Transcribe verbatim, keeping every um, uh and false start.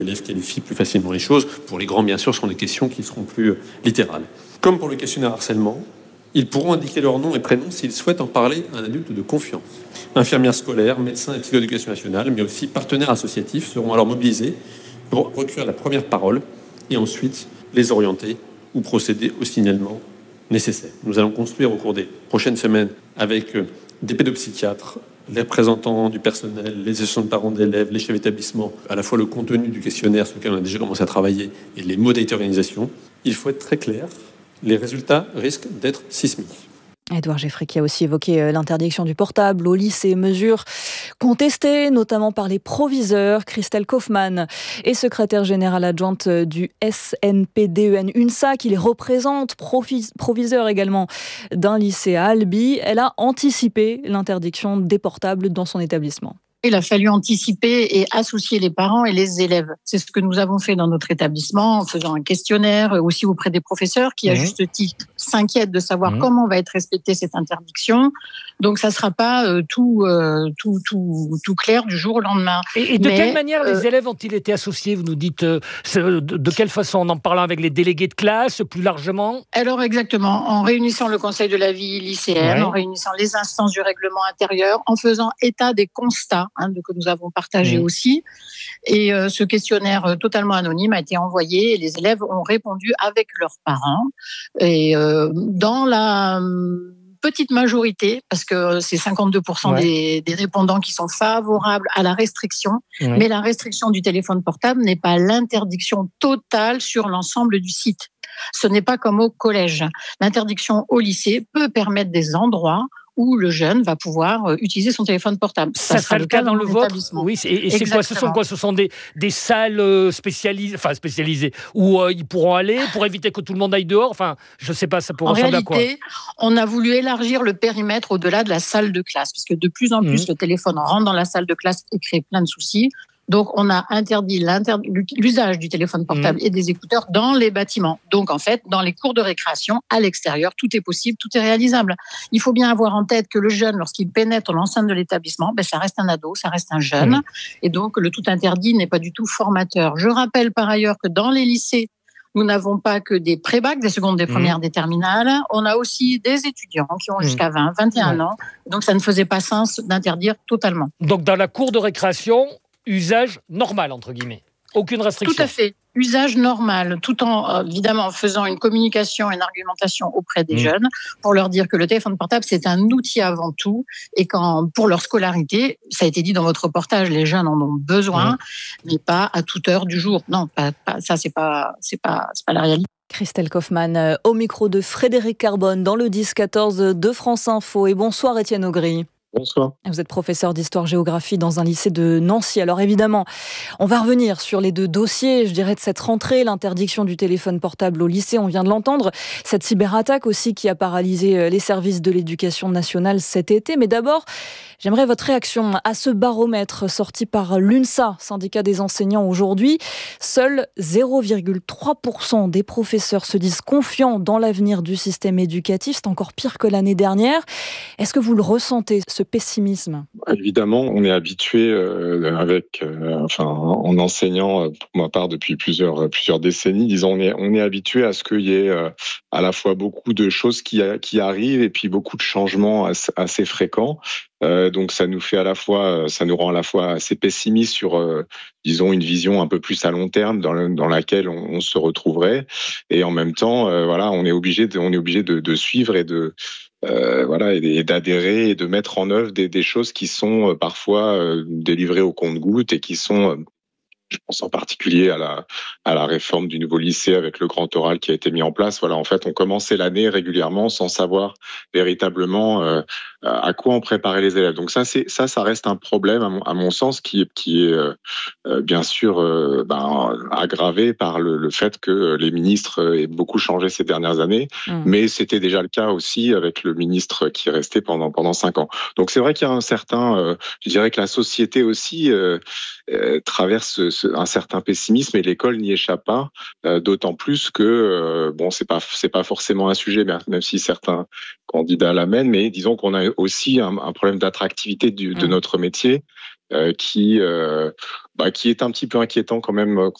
L'élève qualifie plus facilement les choses. Pour les grands, bien sûr, ce seront des questions qui seront plus littérales. Comme pour le questionnaire harcèlement, ils pourront indiquer leur nom et prénom s'ils souhaitent en parler à un adulte de confiance. Infirmières scolaires, médecins et psychologues d'éducation nationale, mais aussi partenaires associatifs seront alors mobilisés pour recueillir la première parole et ensuite les orienter ou procéder au signalement nécessaire. Nous allons construire au cours des prochaines semaines avec des pédopsychiatres, les représentants du personnel, les associations de parents d'élèves, les chefs d'établissement, à la fois le contenu du questionnaire sur lequel on a déjà commencé à travailler et les modalités d'organisation. Il faut être très clair, les résultats risquent d'être sismiques. Édouard Geffray qui a aussi évoqué l'interdiction du portable au lycée, mesure contestée notamment par les proviseurs. Christelle Kaufmann est secrétaire générale adjointe du S N P D E N UNSA qui les représente, proviseur également d'un lycée à Albi. Elle a anticipé l'interdiction des portables dans son établissement. Il a fallu anticiper et associer les parents et les élèves. C'est ce que nous avons fait dans notre établissement en faisant un questionnaire aussi auprès des professeurs qui, à mmh. juste titre, s'inquiètent de savoir mmh. comment va être respectée cette interdiction. Donc, ça ne sera pas euh, tout, euh, tout, tout, tout clair du jour au lendemain. Et, et de Mais, quelle manière euh, les élèves ont-ils été associés ? Vous nous dites euh, de, de quelle façon ? En en parlant avec les délégués de classe, plus largement ? Alors, exactement. En réunissant le conseil de la vie lycéenne, ouais. en réunissant les instances du règlement intérieur, en faisant état des constats Hein, que nous avons partagé mmh. aussi. Et euh, ce questionnaire euh, totalement anonyme a été envoyé et les élèves ont répondu avec leurs parents. Et euh, dans la euh, petite majorité, parce que c'est cinquante-deux pour cent ouais. des, des répondants qui sont favorables à la restriction, ouais. mais la restriction du téléphone portable n'est pas l'interdiction totale sur l'ensemble du site. Ce n'est pas comme au collège. L'interdiction au lycée peut permettre des endroits où le jeune va pouvoir utiliser son téléphone portable. Ça, ça sera le cas dans le vôtre. Oui, et, et c'est quoi ? Ce sont quoi ? Ce sont des, des salles spécialisées, enfin spécialisées, où euh, ils pourront aller pour éviter que tout le monde aille dehors. Enfin, je sais pas, ça pourrait ressembler à quoi ? En réalité, on a voulu élargir le périmètre au-delà de la salle de classe, parce que de plus en plus, mmh. le téléphone rentre dans la salle de classe et crée plein de soucis. Donc, on a interdit l'usage du téléphone portable mmh. et des écouteurs dans les bâtiments. Donc, en fait, dans les cours de récréation, à l'extérieur, tout est possible, tout est réalisable. Il faut bien avoir en tête que le jeune, lorsqu'il pénètre l'enceinte de l'établissement, ben, ça reste un ado, ça reste un jeune. Mmh. Et donc, le tout interdit n'est pas du tout formateur. Je rappelle par ailleurs que dans les lycées, nous n'avons pas que des pré-bacs, des secondes, des premières, mmh. des terminales. On a aussi des étudiants qui ont mmh. jusqu'à vingt, vingt et un ouais. ans. Donc, ça ne faisait pas sens d'interdire totalement. Donc, dans la cour de récréation, usage normal, entre guillemets. Aucune restriction. Tout à fait. Usage normal, tout en, évidemment, en faisant une communication et une argumentation auprès des mmh. jeunes pour leur dire que le téléphone portable, c'est un outil avant tout et quand, pour leur scolarité, ça a été dit dans votre reportage, les jeunes en ont besoin, mmh. mais pas à toute heure du jour. Non, pas, pas, ça, c'est pas, c'est pas, c'est pas la réalité. Christelle Kaufmann, au micro de Frédéric Carbone, dans le dix quatorze de France Info. Et bonsoir Étienne Augry. Bonsoir. Vous êtes professeur d'histoire-géographie dans un lycée de Nancy. Alors évidemment, on va revenir sur les deux dossiers, je dirais, de cette rentrée, l'interdiction du téléphone portable au lycée, on vient de l'entendre, cette cyberattaque aussi qui a paralysé les services de l'éducation nationale cet été. Mais d'abord, j'aimerais votre réaction à ce baromètre sorti par l'UNSA, syndicat des enseignants aujourd'hui. Seuls zéro virgule trois pour cent des professeurs se disent confiants dans l'avenir du système éducatif. C'est encore pire que l'année dernière. Est-ce que vous le ressentez, ce pessimisme ? Évidemment, on est habitué euh, avec, euh, enfin, en enseignant pour ma part depuis plusieurs plusieurs décennies, disons, on est on est habitué à ce qu'il y ait euh, à la fois beaucoup de choses qui qui arrivent et puis beaucoup de changements assez, assez fréquents. Euh, donc ça nous fait à la fois, ça nous rend à la fois assez pessimistes sur, euh, disons, une vision un peu plus à long terme dans, le, dans laquelle on, on se retrouverait, et en même temps, euh, voilà, on est obligé, de, on est obligé de, de suivre et de, euh, voilà, et d'adhérer et de mettre en œuvre des, des choses qui sont parfois euh, délivrées au compte-gouttes et qui sont, je pense en particulier à la, à la réforme du nouveau lycée avec le grand oral qui a été mis en place. Voilà, en fait, on commençait l'année régulièrement sans savoir véritablement euh, à quoi on préparait les élèves. Donc ça, c'est ça, ça reste un problème à mon, à mon sens qui, qui est euh, bien sûr euh, ben, aggravé par le, le fait que les ministres aient beaucoup changé ces dernières années, mmh. mais c'était déjà le cas aussi avec le ministre qui est resté pendant pendant cinq ans. Donc c'est vrai qu'il y a un certain, euh, je dirais que la société aussi euh, euh, traverse ce, un certain pessimisme et l'école n'y échappe pas, euh, d'autant plus que euh, bon, c'est pas c'est pas forcément un sujet, même si certains candidats l'amènent, mais disons qu'on a aussi un, un problème d'attractivité du, de notre métier. euh, qui, euh, bah, qui est un petit peu inquiétant quand même